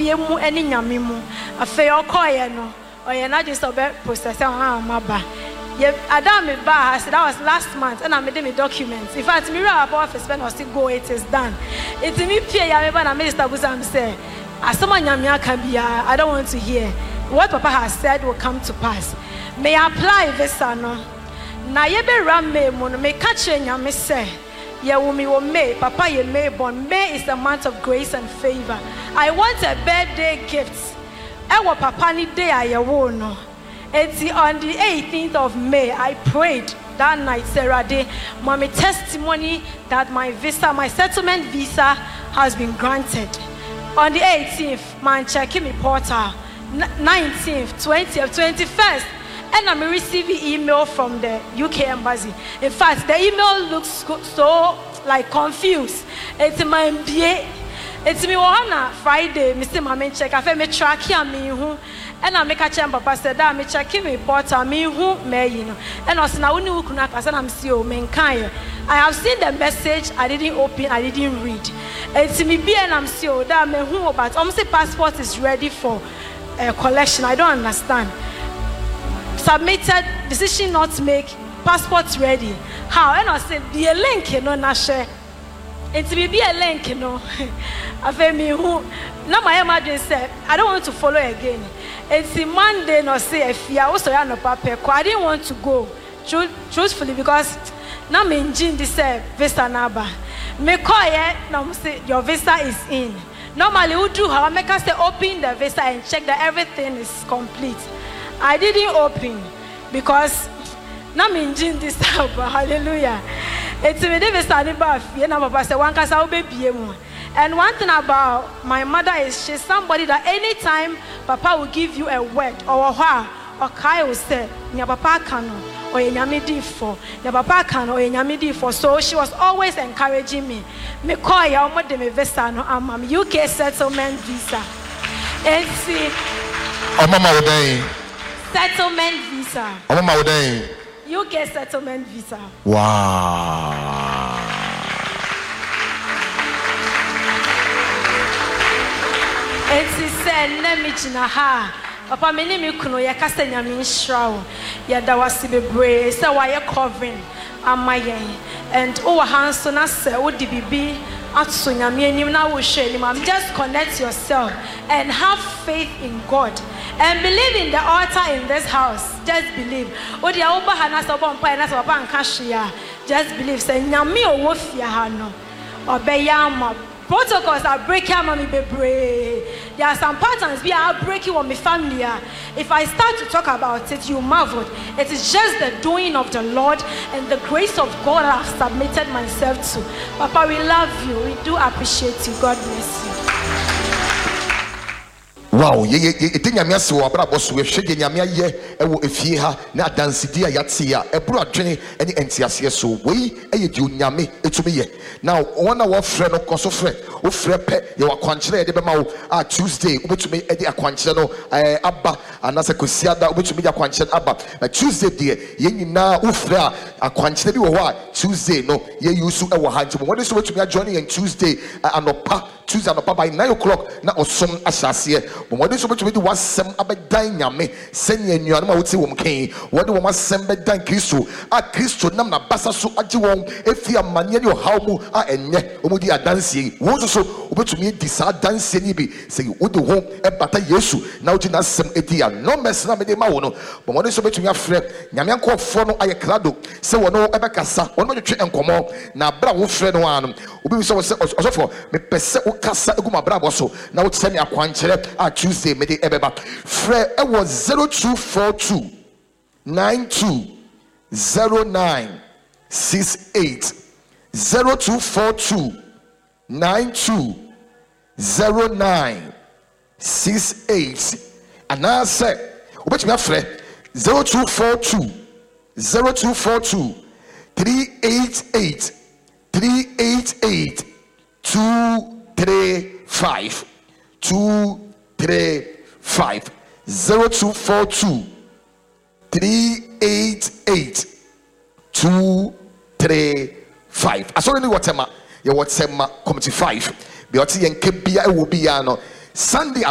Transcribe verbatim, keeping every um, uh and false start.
fie mu eni nyame mu afa yokoye no oye na just obe process ah maba ye adam me ba said that was last month and I made me documents. In fact, me about office when I still go, it is done. It's me pay ya me na minister Busam say as someone nyame aka bia I don't want to hear what Papa has said will come to pass. May I apply visa no na ye be ram me mu no me ka che nyame say ye wo me wo May Papa ye May born. May is the month of grace and favor. I want a birthday gift. E wo Papa ni day a ye wo no. It's on the eighteenth of May. I prayed that night, Sarah Day, mommy testimony that my visa, my settlement visa has been granted. On the eighteenth, man checking me portal. nineteenth, twentieth, twenty-first, and I'm receiving email from the U K embassy. In fact, the email looks so like confused. It's my M B A. It's me on Friday, Mister Mame check. I feel me track here me who. And I make a chamber pastor that me checking me portal me who may you know. And also now we know kuna person I'm see o menkai. I have seen the message. I didn't open. I didn't read. It's me be and I'm see o that me who but almost the passport is ready for a collection. I don't understand. Submitted decision not to make passport ready. How? And I said the link you know na share. It's me be a link you know. I feel me who. Now my emergency said I don't want to follow again. It's a Monday no say if you also no paper. I didn't want to go, truthfully, because now me engine this visa number. Me call ye now say your visa is in. Normally we do how make us say open the visa and check that everything is complete. I didn't open because now me engine this number. Hallelujah. It's me the visa number. You know, Papa say one case I will be able. And one thing about my mother is she's somebody that anytime Papa will give you a word or a word or Kai will say, "Nya Papa kano or nyame di for, nya Papa kano or nyame di for." So she was always encouraging me. Me call ya omo de me visa no amam U K settlement visa. And see, Omama Odai. Settlement visa. Omama Odai. U K settlement visa. Wow. And she said, "Nemijina ha, Papa, me name kuno ya kasa nyame nshrawo. Ya da wasi bebre, say why covering amaye. And over hands so na say wo di bibi atso nyame anim na wo hwe anim. I'm just connect yourself and have faith in God and believe in the altar in this house. Just believe. O dia oba ha na so bo mpa na so papa nka hwea. Just believe say nyame owo fia ha no. Obeya ama protocols are breaking on me bebre. There are some patterns we are breaking on my family. If I start to talk about it, you marvel. It is just the doing of the Lord and the grace of God I have submitted myself to. Papa, we love you. We do appreciate you. God bless you. Wow, ye ye ye etinya me ase wo abrabo so we hwe nyame aye ewo efie ha na dansidi a yate a ebru adwene ene entiase so wei eye di onyame etumi ye now wona wo frɛ no koso frɛ wo frɛ pɛ ye wa kwankere ye de be ma wo a Tuesday obetumi e de akwankere no eh aba anase kosiada obetumi de akwankere aba na Tuesday de ye nyina wo frɛ a akwankere bi wo ho a Tuesday no ye yusu e wo ha nti mo de so betumi join ye Tuesday anopa Tuesday anopa by nine o'clock na osom ahyase What is supposed to be the one sem abedan nyame senya nuanu ma wote wom kan what do woma sem bedan Kristo a Kristo nam na basa so age won efi amane ne ohawmu a enye omudi adanse wo so so obetumi di sa danse ni bi say wo de ho e bata Yesu na odi na sem edi a no mess na me de ma wo no but what is supposed to be afre nyame ankofo no aye krado se wo no e bekasa wo no twetwe enkomo na bra wo frɛ no anu obi so se osofo me pese wo kasa egu ma bra bo so na wo tse me akwankere a Tuesday me de ebeba frɛ e was zero two four two nine two zero nine six eight zero two four two nine two zero nine six eight and I say obetumi afrɛ zero two four two zero two four two three eight eight three eight eight two three five two three five zero two four two three eight eight two three five. I saw any whatever your whatever committee five. Be oti yen kebia e wo bia no Sunday.